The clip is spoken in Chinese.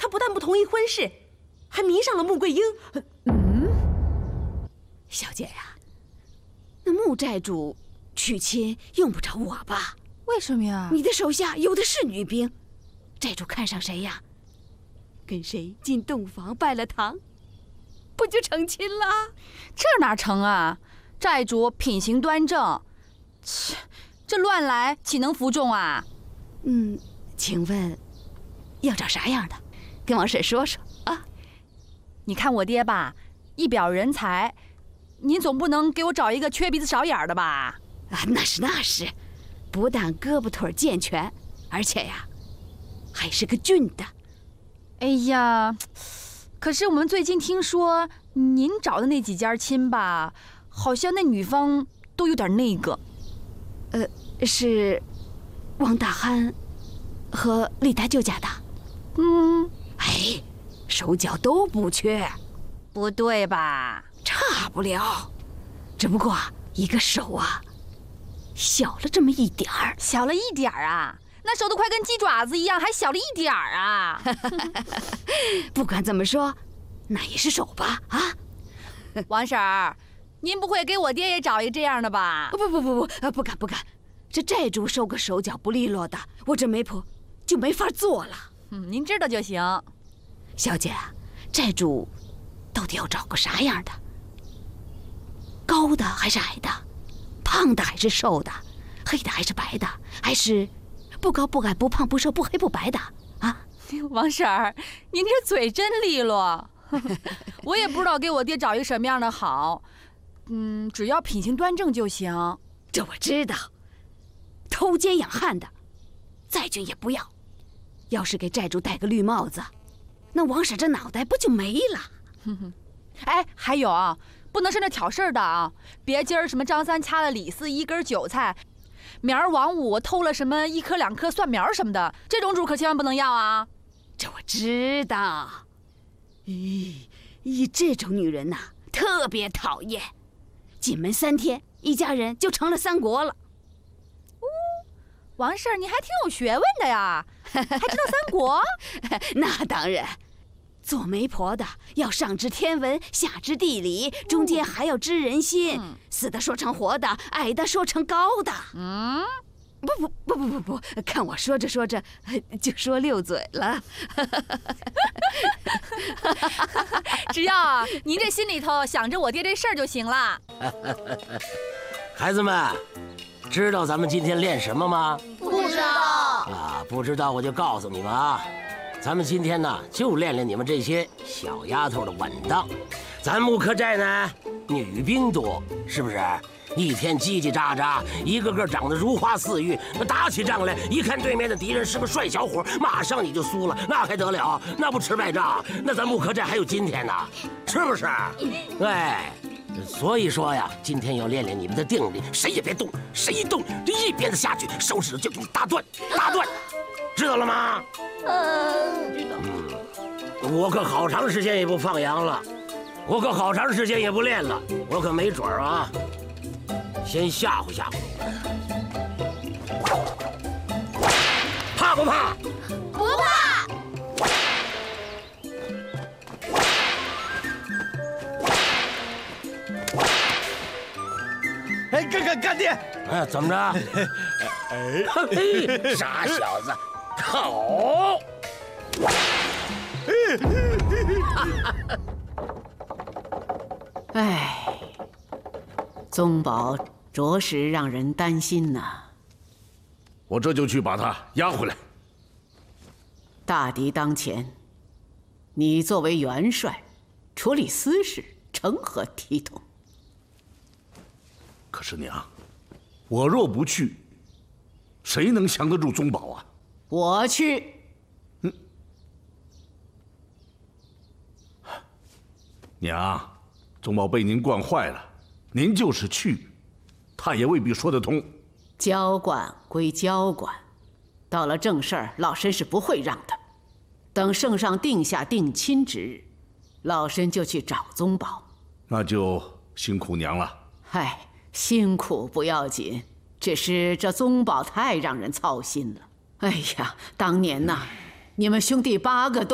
他不但不同意婚事，还迷上了穆桂英。 小姐呀，那穆寨主娶亲用不着我吧？ 为什么呀？ 你的手下有的是女兵，寨主看上谁呀？跟谁进洞房拜了堂，不就成亲了？ 这哪成啊？寨主品行端正，这乱来岂能服众啊？ 请问要找啥样的？跟王婶说说啊。 你看我爹吧，一表人才，您总不能给我找一个缺鼻子少眼的吧？ 那是，不但胳膊腿健全，而且呀，还是个俊的。 哎呀，可是我们最近听说您找的那几家亲吧，好像那女方都有点那个。 是王大憨和李大舅家的。手脚都不缺。 不对吧？ 差不了，只不过一个手啊，小了这么一点儿。 小了一点儿啊？那手都快跟鸡爪子一样，还小了一点儿啊？ 不管怎么说，那也是手吧？啊， 王婶儿，您不会给我爹也找一个这样的吧？ 不敢。这寨主收个手脚不利落的，我这媒婆就没法做了。 您知道就行。 小姐，寨主到底要找个啥样的？高的还是矮的？胖的还是瘦的？黑的还是白的？还是不高不矮不胖不瘦不黑不白的？啊， 王婶儿，您这嘴真利落。我也不知道给我爹找一个什么样的好。只要品行端正就行。 这我知道。偷奸养汉的，再俊也不要。要是给寨主戴个绿帽子，那王婶这脑袋不就没了？ 哎，还有啊，不能是那挑事儿的啊！别今儿什么张三掐了李四一根韭菜，明儿王五偷了什么1颗2颗蒜苗什么的，这种主可千万不能要啊！ 这我知道。这种女人呐，特别讨厌。进门3天，一家人就成了3国了。 王婶儿，你还挺有学问的呀，还知道3国？ 那当然，做媒婆的要上知天文，下知地理，中间还要知人心，死的说成活的，矮的说成高的。不，看我说着说着就说溜嘴了。 只要您这心里头想着我爹这事儿就行了。 孩子们，知道咱们今天练什么吗？ 不知道啊，不知道我就告诉你们啊，咱们今天呢就练练你们这些小丫头的稳当。咱木科寨呢女兵多，是不是？一天叽叽喳喳，一个个长得如花似玉，打起仗来，一看对面的敌人是个帅小伙，马上你就输了，那还得了？那不吃败仗？那咱木科寨还有今天呢，是不是？哎。所以说呀，今天要练练你们的定力，谁也别动，谁一动这一鞭子下去，手指头就给你打断，知道了吗？ 知道。 我可好长时间也不放羊了，我可好长时间也不练了，我可没准啊，先吓唬吓唬你，怕不怕？ 不怕。 哎，干爹！ 哎，怎么着？哎，傻小子，好！ 哎，宗保着实让人担心呐。 我这就去把他押回来。 大敌当前，你作为元帅，处理私事成何体统？ 可是娘，我若不去，谁能降得住宗保啊？ 我去。 娘，宗保被您惯坏了，您就是去，他也未必说得通。 交管归交管，到了正事儿，老身是不会让的。等圣上定下定亲之日，老身就去找宗保。 那就辛苦娘了。 嗨，辛苦不要紧，只是这宗保太让人操心了。哎呀，当年呐，你们兄弟8个都